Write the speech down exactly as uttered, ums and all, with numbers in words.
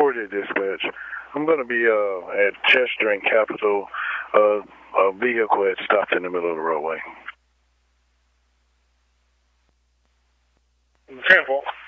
Concordia Dispatch. I'm going to be uh, at Chester and Capitol. Uh, a vehicle had stopped in the middle of the roadway. Temple.